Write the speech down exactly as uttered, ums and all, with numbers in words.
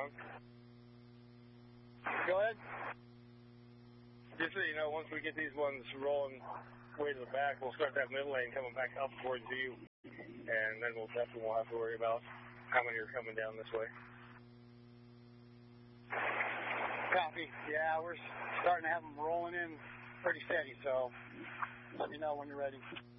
phone. Go ahead. Just so you know, once we get these ones rolling way to the back, we'll start that middle lane coming back up towards you, and then we'll definitely won't have to worry about how many are coming down this way. Copy. Yeah, we're starting to have them rolling in pretty steady, so let me know when you're ready.